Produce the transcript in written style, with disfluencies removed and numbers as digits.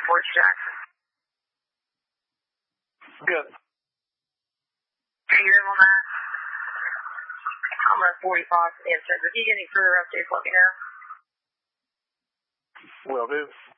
Fort Jackson. Good. Are you on that? I'm at 45 answer. If you get any further updates, let me know. Will do.